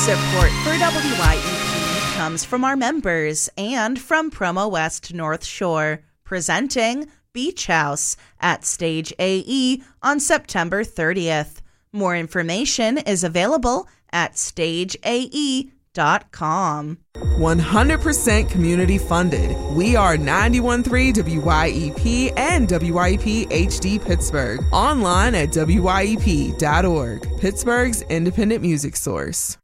Support for WYEP comes from our members and from Promo West North Shore, presenting Beach House at Stage AE on September 30th. More information is available at stageae.com. 100% community funded. We are 91.3 WYEP and WYEP HD Pittsburgh. Online at WYEP.org, Pittsburgh's independent music source.